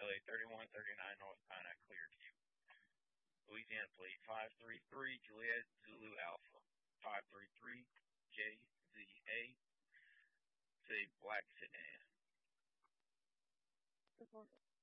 LA 3139 North Pine, I cleared you. Louisiana plate 533 Juliet Zulu Alpha 533 JZA. It's a black sedan.